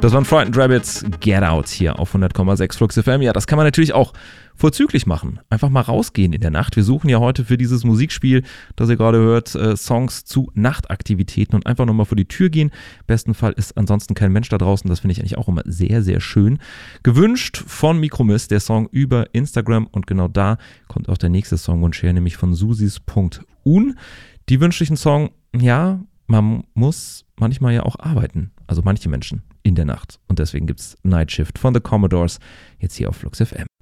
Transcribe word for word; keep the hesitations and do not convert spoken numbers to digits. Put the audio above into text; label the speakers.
Speaker 1: Das waren Frightened Rabbits, Get Out hier auf hundert Komma sechs Flux F M. Ja, das kann man natürlich auch vorzüglich machen. Einfach mal rausgehen in der Nacht. Wir suchen ja heute für dieses Musikspiel, das ihr gerade hört, äh, Songs zu Nachtaktivitäten und einfach nochmal vor die Tür gehen. Im besten Fall ist ansonsten kein Mensch da draußen. Das finde ich eigentlich auch immer sehr, sehr schön. Gewünscht von Mikromist, der Song über Instagram. Und genau da kommt auch der nächste Songwunsch her, nämlich von susis punkt un. Die wünscht sich einen Song, ja, man muss manchmal ja auch arbeiten. Also manche Menschen in der Nacht. Und deswegen gibt's Night Shift von The Commodores jetzt hier auf Flux F M.